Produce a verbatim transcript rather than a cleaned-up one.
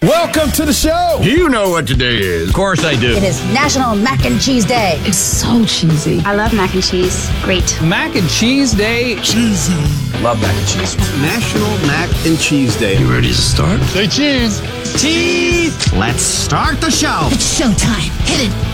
Welcome to the show. You know what today is. Of course I do. It is National Mac and Cheese Day. It's so cheesy. I love mac and cheese. Great. Mac and Cheese Day. Cheesy. Love mac and cheese. National Mac and Cheese Day. You ready to start? Say cheese. Cheese! Let's start the show. It's showtime. Hit it.